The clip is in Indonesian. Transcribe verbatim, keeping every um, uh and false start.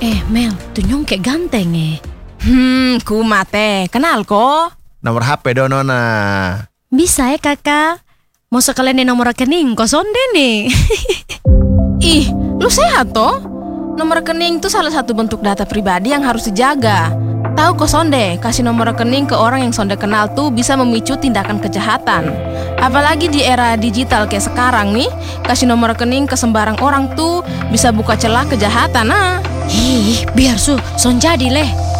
Eh Mel, tuh nyong kayak ganteng eh. Hmm, ku mate. Kenal ko? Nomor H P do nona. Bisa ya kakak? Mau sekalian nih nomor rekening, kok sonde nih. Ih, lu sehat toh? Nomor rekening itu salah satu bentuk data pribadi yang harus dijaga. Tahu kok sonde, kasih nomor rekening ke orang yang sonde kenal tuh bisa memicu tindakan kejahatan. Apalagi di era digital kayak sekarang nih, kasih nomor rekening ke sembarang orang tuh bisa buka celah kejahatan nah. Ih, biar su, son jadi leh.